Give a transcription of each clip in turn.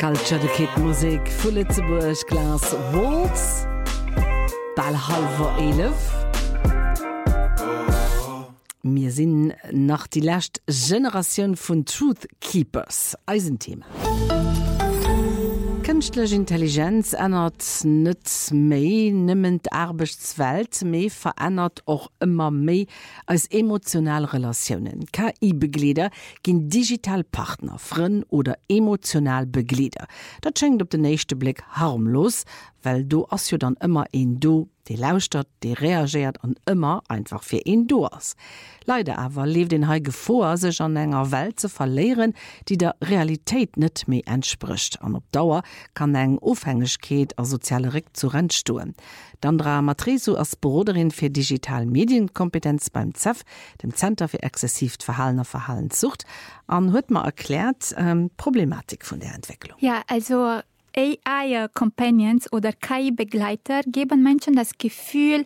Culture de Kid Musik vu Lützeburg Glas Waltz Ball halber 11. Mir sinn nach die lächt Generation vun Truth Keepers Eisenthema. Künstliche Intelligenz ändert nicht mehr nimmen die Arbeitswelt, mehr verändert auch immer mehr als emotionale Relationen. KI-Begleiter gehen digital Partner, Freunde oder emotional Begleiter. Das scheint auf den nächsten Blick harmlos, weil du hast ja dann immer ein Du, die lauscht, die reagiert und immer einfach für ein Du ist. Leider aber lebt den Hai Gefahr, sich an einer Welt zu verlieren, die der Realität nicht mehr entspricht. Und auf Dauer kann eine Aufhängigkeit an soziale Rückzug entstehen. Dandra Matresu als Beraterin für digitale Medienkompetenz beim ZEF, dem Center für exzessiv Verhalten und Verhaltenssucht, hat mir erklärt, Problematik von der Entwicklung. Ja, also AI-Companions oder KI-Begleiter geben Menschen das Gefühl,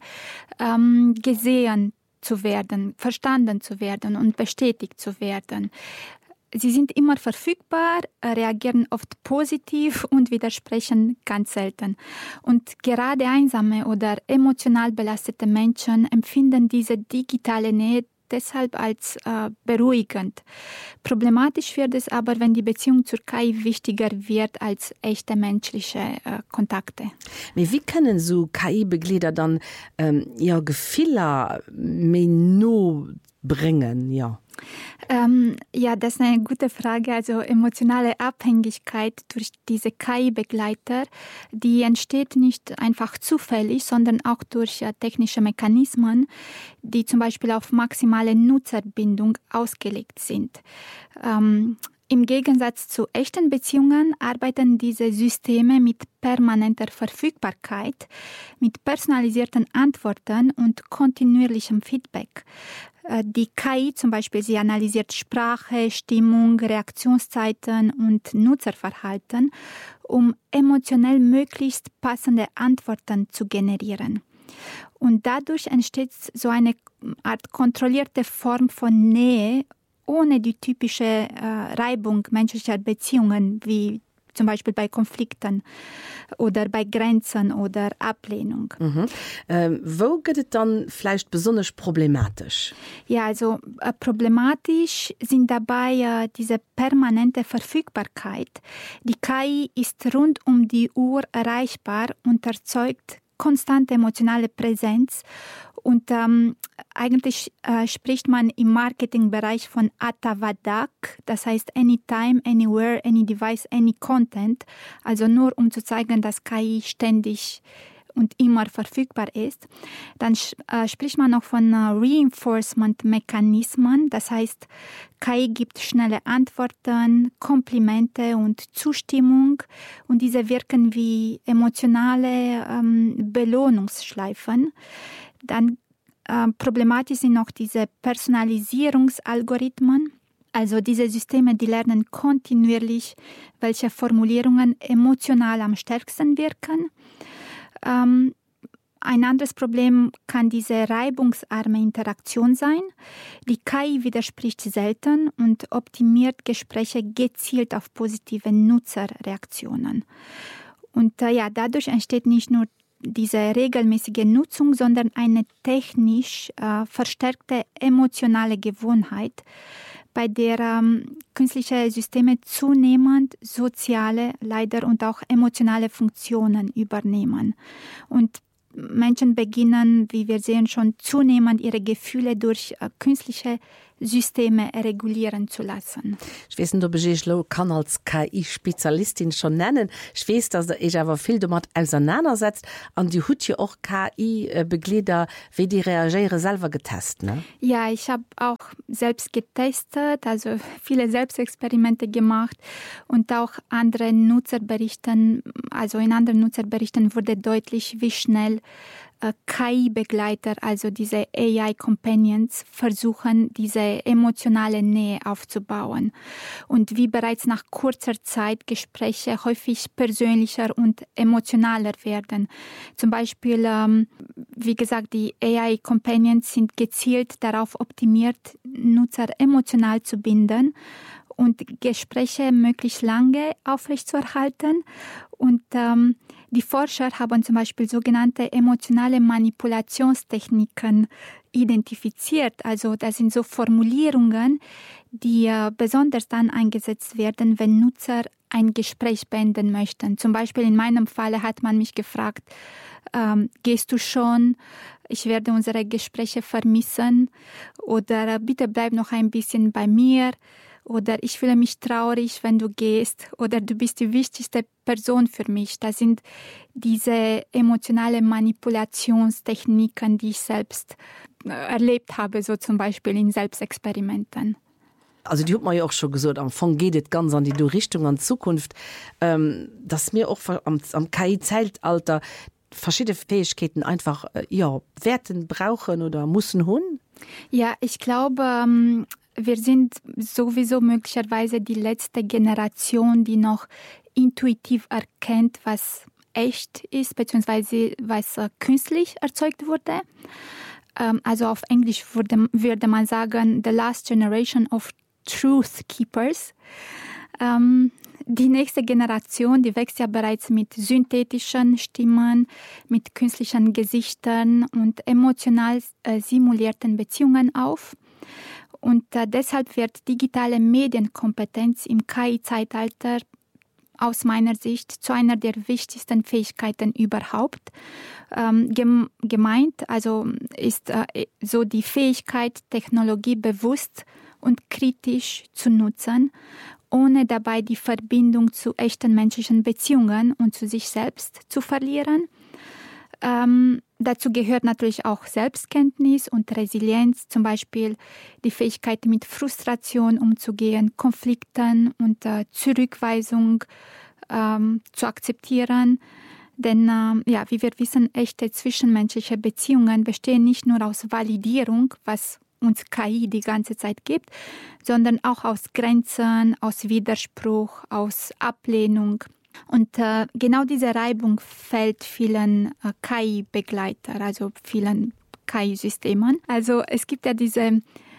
gesehen zu werden, verstanden zu werden und bestätigt zu werden. Sie sind immer verfügbar, reagieren oft positiv und widersprechen ganz selten. Und gerade einsame oder emotional belastete Menschen empfinden diese digitale Nähe deshalb als beruhigend. Problematisch wird es aber, wenn die Beziehung zur KI wichtiger wird als echte menschliche Kontakte. Wie können so KI-Begleiter dann ja Gefühle mehr bringen? Ja. Ja, das ist eine gute Frage. Also emotionale Abhängigkeit durch diese KI-Begleiter, die entsteht nicht einfach zufällig, sondern auch durch technische Mechanismen, die zum Beispiel auf maximale Nutzerbindung ausgelegt sind. Im Gegensatz zu echten Beziehungen arbeiten diese Systeme mit permanenter Verfügbarkeit, mit personalisierten Antworten und kontinuierlichem Feedback. Die KI zum Beispiel, sie analysiert Sprache, Stimmung, Reaktionszeiten und Nutzerverhalten, um emotionell möglichst passende Antworten zu generieren. Und dadurch entsteht so eine Art kontrollierte Form von Nähe, ohne die typische Reibung menschlicher Beziehungen, wie zum Beispiel bei Konflikten oder bei Grenzen oder Ablehnung. Wo geht es dann vielleicht besonders problematisch? Ja, also problematisch sind dabei diese permanente Verfügbarkeit. Die KI ist rund um die Uhr erreichbar und erzeugt konstante emotionale Präsenz. Und eigentlich spricht man im Marketingbereich von Atavadak, das heißt Anytime, Anywhere, Any Device, Any Content. Also nur um zu zeigen, dass KI ständig und immer verfügbar ist. Dann spricht man noch von Reinforcement-Mechanismen, das heißt KI gibt schnelle Antworten, Komplimente und Zustimmung und diese wirken wie emotionale Belohnungsschleifen. Dann problematisch sind noch diese Personalisierungsalgorithmen. Also diese Systeme, die lernen kontinuierlich, welche Formulierungen emotional am stärksten wirken. Ein anderes Problem kann diese reibungsarme Interaktion sein. Die KI widerspricht selten und optimiert Gespräche gezielt auf positive Nutzerreaktionen. Und dadurch entsteht nicht nur diese regelmäßige Nutzung, sondern eine technisch verstärkte emotionale Gewohnheit, bei der künstliche Systeme zunehmend soziale, leider und auch emotionale Funktionen übernehmen. Und Menschen beginnen, wie wir sehen, schon zunehmend ihre Gefühle durch künstliche Systeme regulieren zu lassen. Ich weiß nicht, ob ich kann als KI-Spezialistin schon nennen. Ich weiß, dass ich aber viel damit auseinandersetzt. Und die hat ja auch KI-Begleiter, wie die reagieren, selber getestet, ne? Ja, ich habe auch selbst getestet, also viele Selbstexperimente gemacht und auch andere Nutzerberichten, also in anderen Nutzerberichten wurde deutlich, wie schnell KI-Begleiter, also diese AI-Companions, versuchen, diese emotionale Nähe aufzubauen. Und wie bereits nach kurzer Zeit Gespräche häufig persönlicher und emotionaler werden. Zum Beispiel, wie gesagt, die AI-Companions sind gezielt darauf optimiert, Nutzer emotional zu binden und Gespräche möglichst lange aufrechtzuerhalten. Und die Forscher haben zum Beispiel sogenannte emotionale Manipulationstechniken identifiziert. Also das sind so Formulierungen, die besonders dann eingesetzt werden, wenn Nutzer ein Gespräch beenden möchten. Zum Beispiel in meinem Falle hat man mich gefragt, gehst du schon? Ich werde unsere Gespräche vermissen. Oder bitte bleib noch ein bisschen bei mir. Oder ich fühle mich traurig, wenn du gehst. Oder du bist die wichtigste Person für mich. Das sind diese emotionale Manipulationstechniken, die ich selbst erlebt habe, so zum Beispiel in Selbstexperimenten. Also die hat man ja auch schon gesagt, am Anfang geht es ganz an die Richtung an Zukunft, dass wir auch am KI-Zeitalter verschiedene Fähigkeiten einfach Werten brauchen oder müssen haben? Ja, ich glaube, wir sind sowieso möglicherweise die letzte Generation, die noch intuitiv erkennt, was echt ist, beziehungsweise was künstlich erzeugt wurde. Also auf Englisch würde man sagen, the last generation of Truth Keepers. Die nächste Generation, die wächst ja bereits mit synthetischen Stimmen, mit künstlichen Gesichtern und emotional simulierten Beziehungen auf. Und deshalb wird digitale Medienkompetenz im KI-Zeitalter aus meiner Sicht zu einer der wichtigsten Fähigkeiten überhaupt. Gemeint also ist so die Fähigkeit, Technologie bewusst und kritisch zu nutzen, ohne dabei die Verbindung zu echten menschlichen Beziehungen und zu sich selbst zu verlieren. Dazu gehört natürlich auch Selbstkenntnis und Resilienz, zum Beispiel die Fähigkeit, mit Frustration umzugehen, Konflikten und Zurückweisung zu akzeptieren. Denn, wie wir wissen, echte zwischenmenschliche Beziehungen bestehen nicht nur aus Validierung, was uns KI die ganze Zeit gibt, sondern auch aus Grenzen, aus Widerspruch, aus Ablehnung. Und genau diese Reibung fällt vielen KI-Begleitern, also vielen KI-Systemen. Also es gibt ja diese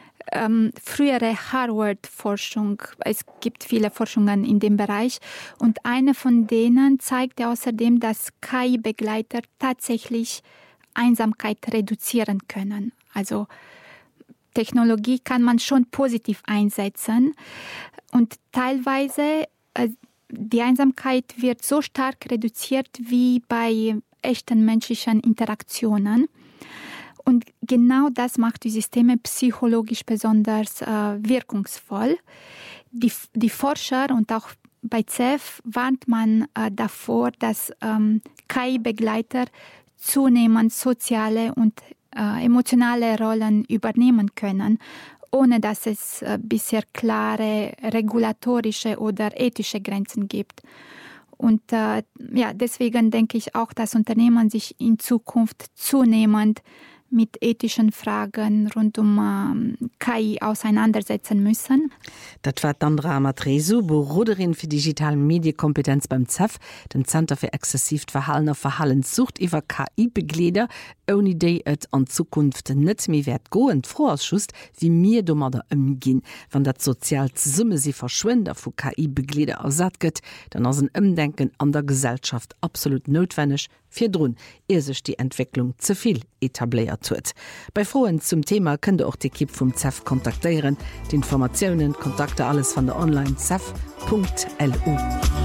frühere Harvard-Forschung. Es gibt viele Forschungen in dem Bereich. Und eine von denen zeigte außerdem, dass KI-Begleiter tatsächlich Einsamkeit reduzieren können. Also Technologie kann man schon positiv einsetzen. Und teilweise die Einsamkeit wird so stark reduziert wie bei echten menschlichen Interaktionen. Und genau das macht die Systeme psychologisch besonders wirkungsvoll. Die Forscher und auch bei CEF warnt man davor, dass KI-Begleiter zunehmend soziale und emotionale Rollen übernehmen können, ohne dass es bisher klare regulatorische oder ethische Grenzen gibt. Und deswegen denke ich auch, dass Unternehmen sich in Zukunft zunehmend mit ethischen Fragen rund um KI auseinandersetzen müssen. Das war Dandra Matresu, Boroderin für digitale Medienkompetenz beim CEF, dem Center für exzessiv verhallener Verhaltenssucht über KI-Beglieder, ohne die es in Zukunft nicht mehr wird gehen. Vorausschuss, wie wir damit umgehen. Wenn das sozial Summe sie verschwindet, von KI-Beglieder ersetzt wird, dann ist ein Umdenken an der Gesellschaft absolut notwendig, für drin, ehe sich die Entwicklung zu viel etabliert wird. Bei Fragen zum Thema könnt ihr auch die Equipe vom CEF kontaktieren. Die Informationen, Kontakte, alles von der Online-cef.lu.